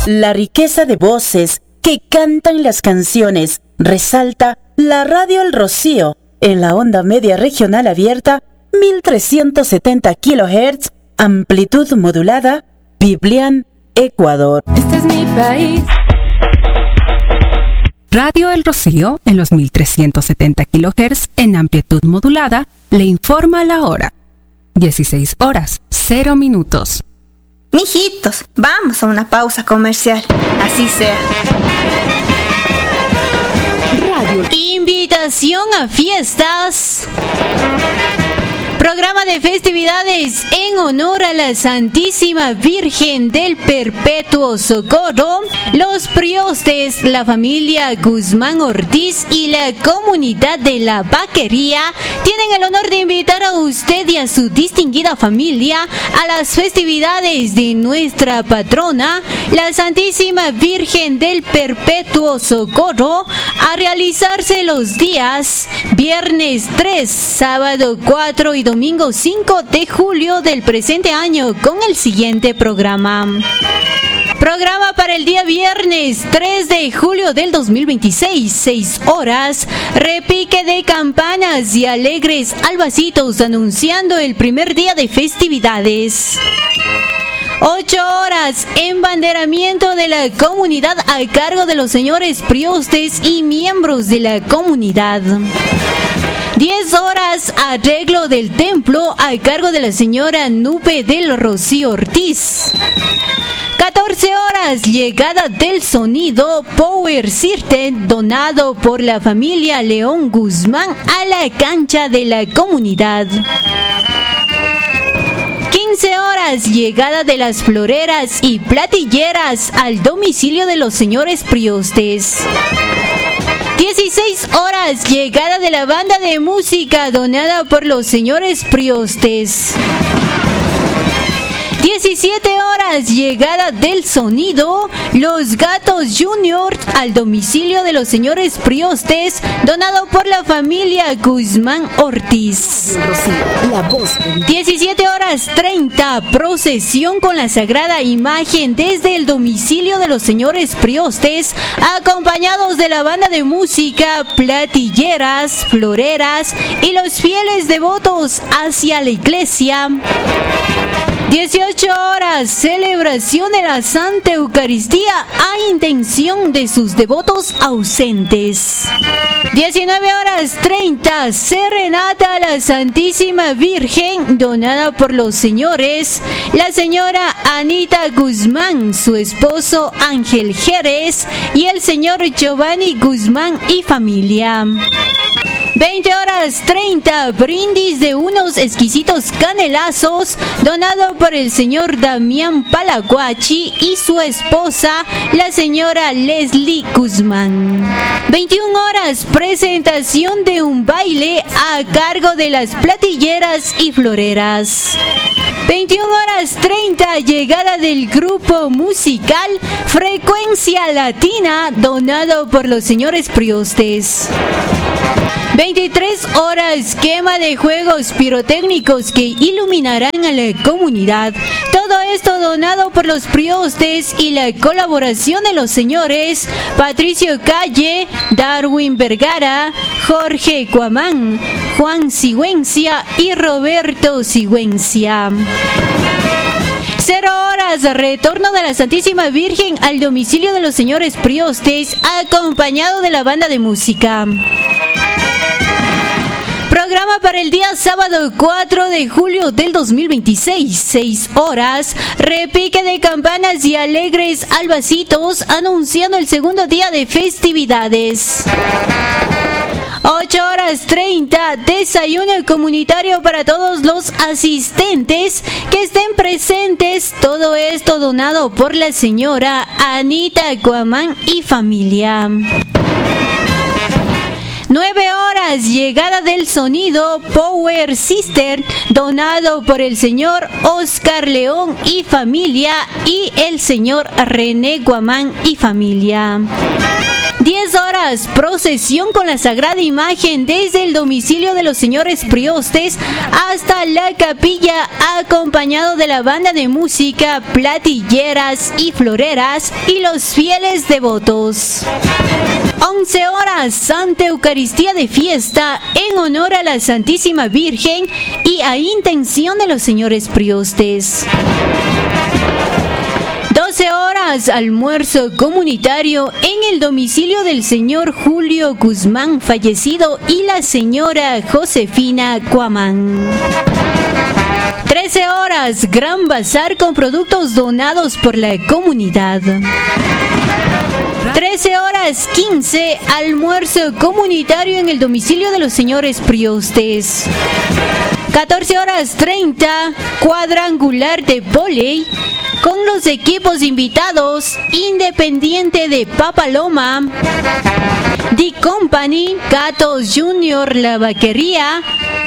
La riqueza de voces que cantan las canciones resalta la Radio El Rocío en la onda media regional abierta 1370 kHz, amplitud modulada, Biblián, Ecuador. Este es mi país. Radio El Rocío en los 1370 kHz en amplitud modulada le informa la hora. 16 horas, 0 minutos. Mijitos, vamos a una pausa comercial. Así sea. Radio. Invitación a fiestas. Programa de festividades en honor a la Santísima Virgen del Perpetuo Socorro. Los priostes, la familia Guzmán Ortiz y la comunidad de la Vaquería tienen el honor de invitar a usted y a su distinguida familia a las festividades de nuestra patrona, la Santísima Virgen del Perpetuo Socorro, a realizarse los días viernes 3, sábado 4 y domingo 5 de julio del presente año con el siguiente programa. Programa para el día viernes 3 de julio del 2026, 6 horas, repique de campanas y alegres albacitos anunciando el primer día de festividades. 8 horas, embanderamiento de la comunidad a cargo de los señores priostes y miembros de la comunidad. 10 horas, arreglo del templo a cargo de la señora Nupe del Rocío Ortiz. 14 horas, llegada del sonido Power System donado por la familia León Guzmán a la cancha de la comunidad. 15 horas, llegada de las floreras y platilleras al domicilio de los señores priostes. 16 horas, llegada de la banda de música donada por los señores priostes. 17 horas, llegada del sonido Los Gatos Junior al domicilio de los señores priostes, donado por la familia Guzmán Ortiz. 17 horas 30, procesión con la sagrada imagen desde el domicilio de los señores priostes, acompañados de la banda de música, platilleras, floreras y los fieles devotos hacia la iglesia. 18 horas, celebración de la Santa Eucaristía a intención de sus devotos ausentes. 19 horas 30, serenata a la Santísima Virgen donada por los señores, la señora Anita Guzmán, su esposo Ángel Jerez y el señor Giovanni Guzmán y familia. 20 horas 30, brindis de unos exquisitos canelazos donado por el señor Damián Palaguachi y su esposa, la señora Leslie Guzmán. 21 horas, presentación de un baile a cargo de las platilleras y floreras. 21 horas 30, llegada del grupo musical Frecuencia Latina donado por los señores priostes. 23 horas, quema de juegos pirotécnicos que iluminarán a la comunidad. Todo esto donado por los priostes y la colaboración de los señores Patricio Calle, Darwin Vergara, Jorge Cuamán, Juan Sigüencia y Roberto Sigüencia. 0 horas, retorno de la Santísima Virgen al domicilio de los señores priostes, acompañado de la banda de música. Programa para el día sábado 4 de julio del 2026, 6 horas, repique de campanas y alegres albacitos anunciando el segundo día de festividades. 8 horas 30, desayuno comunitario para todos los asistentes que estén presentes, todo esto donado por la señora Anita Guamán y familia. 9 horas, llegada del sonido Power System donado por el señor Oscar León y familia y el señor René Guamán y familia. 10 horas, procesión con la sagrada imagen desde el domicilio de los señores priostes hasta la capilla, acompañado de la banda de música, platilleras y floreras y los fieles devotos. 11 horas, Santa Eucaristía de fiesta en honor a la Santísima Virgen y a intención de los señores priostes. 12 horas, almuerzo comunitario en el domicilio del señor Julio Guzmán fallecido y la señora Josefina Cuamán. 13 horas, gran bazar con productos donados por la comunidad. 13 horas 15, almuerzo comunitario en el domicilio de los señores priostes. 14 horas 30, cuadrangular de vóley con los equipos invitados: Independiente de Papaloma, The Company, Gatos Junior, La Vaquería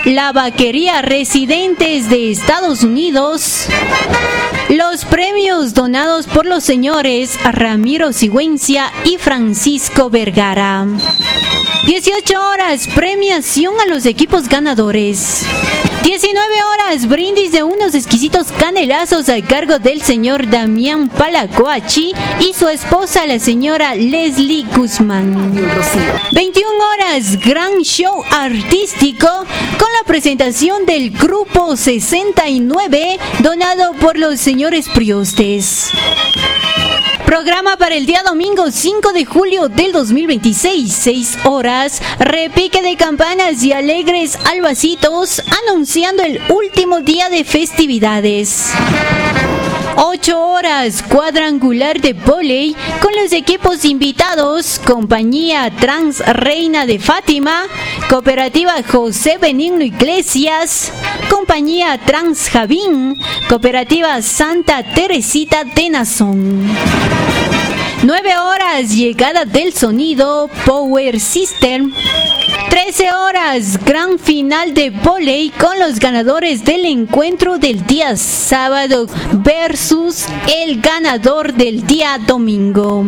Residentes de Estados Unidos. Los premios donados por los señores Ramiro Sigüencia y Francisco Vergara. 18 horas, premiación a los equipos ganadores. 19 horas, brindis de unos exquisitos canelazos a cargo del señor Damián Palacoachi y su esposa, la señora Leslie Guzmán. 21 horas, gran show artístico con la presentación del Grupo 69, donado por los señores priostes. Programa para el día domingo 5 de julio del 2026, 6 horas, repique de campanas y alegres albacitos anunciando el último día de festividades. 8 horas, cuadrangular de vóley con los equipos invitados: Compañía Trans Reina de Fátima, Cooperativa José Benigno Iglesias, Compañía Trans Javín, Cooperativa Santa Teresita de Nazón. 9 horas, llegada del sonido, Power System. 13 horas, gran final de vóley con los ganadores del encuentro del día sábado versus el ganador del día domingo.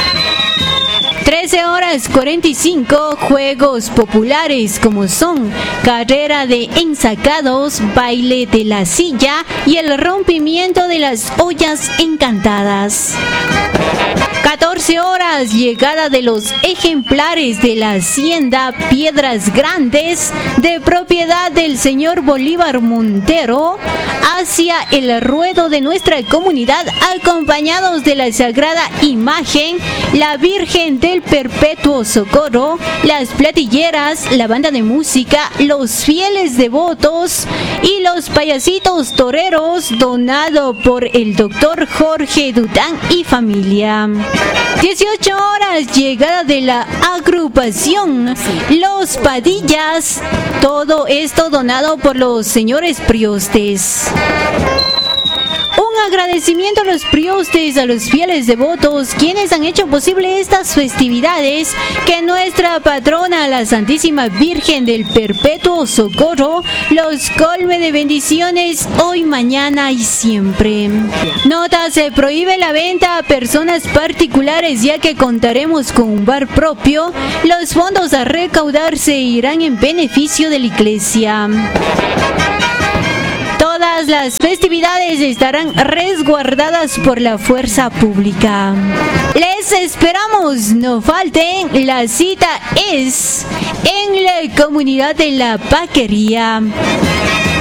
13 horas 45, juegos populares como son carrera de ensacados, baile de la silla y el rompimiento de las ollas encantadas. 14 horas, llegada de los ejemplares de la hacienda Piedras Grandes, de propiedad del señor Bolívar Montero, hacia el ruedo de nuestra comunidad, acompañados de la sagrada imagen, la Virgen del Perpetuo Socorro, las platilleras, la banda de música, los fieles devotos y los payasitos toreros, donado por el doctor Jorge Dután y familia. 18 horas, llegada de la agrupación Los Padillas, todo esto donado por los señores priostes. Un agradecimiento a los priostes, a los fieles devotos, quienes han hecho posible estas festividades, que nuestra patrona, la Santísima Virgen del Perpetuo Socorro, los colme de bendiciones hoy, mañana y siempre. Nota: se prohíbe la venta a personas particulares, ya que contaremos con un bar propio. Los fondos a recaudar se irán en beneficio de la iglesia. Todas las festividades estarán resguardadas por la fuerza pública. Les esperamos, no falten. La cita es en la comunidad de La Vaquería.